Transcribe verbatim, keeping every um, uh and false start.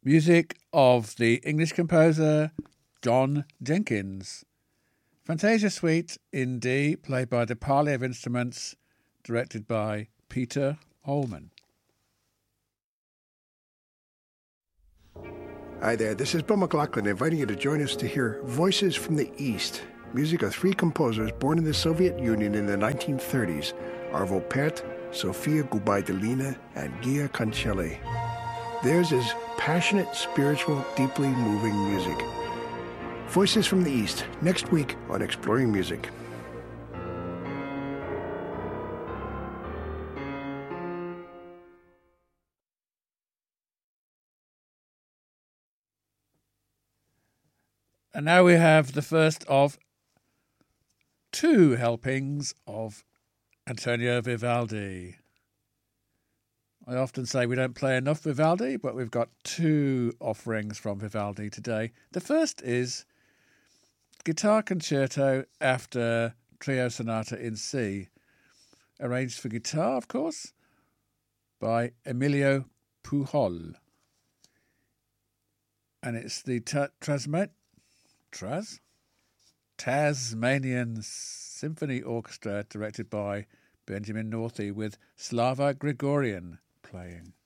Music of the English composer John Jenkins. Fantasia Suite in D, played by the Parley of Instruments, directed by Peter Holman. Hi there, this is Bill McLaughlin inviting you to join us to hear Voices from the East, music of three composers born in the Soviet Union in the nineteen thirties, Arvo Pärt, Sofia Gubaidulina, and Gia Cancelli. Theirs is passionate, spiritual, deeply moving music. Voices from the East, next week on Exploring Music. And now we have the first of two helpings of Antonio Vivaldi. I often say we don't play enough Vivaldi, but we've got two offerings from Vivaldi today. The first is Guitar Concerto after Trio Sonata in C, arranged for guitar, of course, by Emilio Pujol. And it's the ta- Trasma- Tras? Tasmanian Symphony Orchestra, directed by Benjamin Northey, with Slava Grigorian playing.